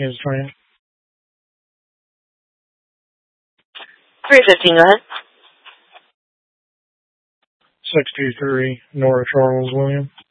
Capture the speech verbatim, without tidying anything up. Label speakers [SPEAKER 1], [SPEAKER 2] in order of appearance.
[SPEAKER 1] Kansas Trans.
[SPEAKER 2] three fifteen, go ahead.
[SPEAKER 1] six two three, Nora Charles William.